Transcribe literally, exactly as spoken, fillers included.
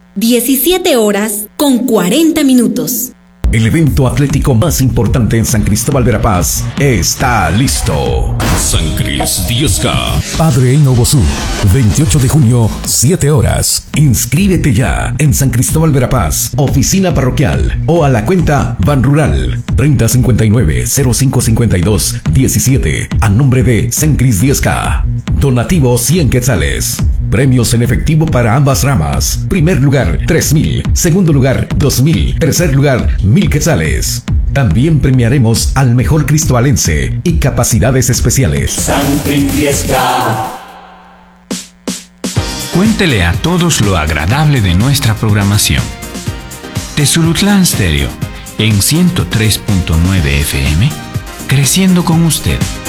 diecisiete horas con cuarenta minutos. El evento atlético más importante en San Cristóbal Verapaz está listo. San Cris Diosca. Padre Inobosú, veintiocho de junio, siete horas. Inscríbete ya en San Cristóbal Verapaz, oficina parroquial o a la cuenta Ban Rural treinta cincuenta y nueve cero cinco cincuenta y dos diecisiete a nombre de San Cris Diosca. Donativo cien quetzales. Premios en efectivo para ambas ramas. Primer lugar, tres mil. Segundo lugar, dos mil. Tercer lugar, mil quetzales. También premiaremos al mejor cristobalense y capacidades especiales. San Cris Diosca. Cuéntele a todos lo agradable de nuestra programación. Tezulutlán Stereo, en ciento tres punto nueve F M, creciendo con usted.